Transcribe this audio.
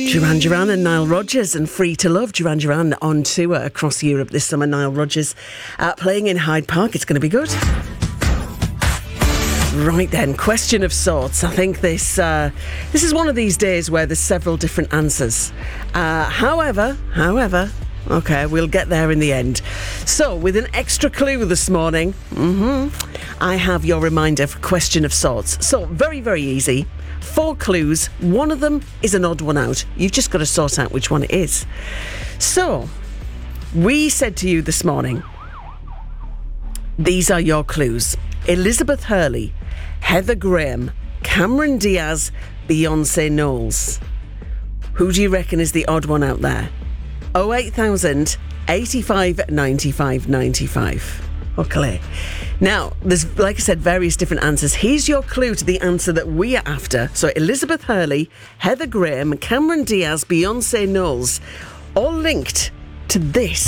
Duran Duran and Nile Rodgers and Free to Love. Duran Duran on tour across Europe this summer. Nile Rodgers playing in Hyde Park. It's going to be good. Right then, question of sorts. I think this is one of these days where there's several different answers. However, okay, we'll get there in the end. So, with an extra clue this morning, I have your reminder for question of sorts. So, very, very easy. 4 clues. One of them is an odd one out. You've just got to sort out which one it is. So, we said to you this morning, these are your clues. Elizabeth Hurley, Heather Graham, Cameron Diaz, Beyonce Knowles. Who do you reckon is the odd one out there? 08000 85 95 95. Okay. Now, there's, like I said, various different answers. Here's your clue to the answer that we are after. So, Elizabeth Hurley, Heather Graham, Cameron Diaz, Beyonce Knowles, all linked to this.